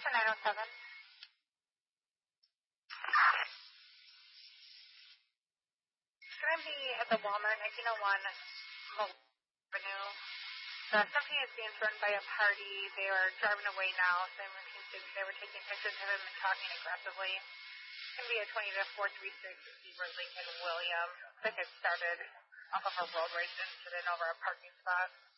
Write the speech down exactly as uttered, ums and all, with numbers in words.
for nine oh seven. It's going to be at the Walmart, nineteen oh one Avenue. The something is being thrown by a party. They are driving away now. So they were taking pictures of him and talking aggressively. It's going to be a twenty to four three six Beaver Lincoln William. Looks like it started off of a road race incident over a parking spot.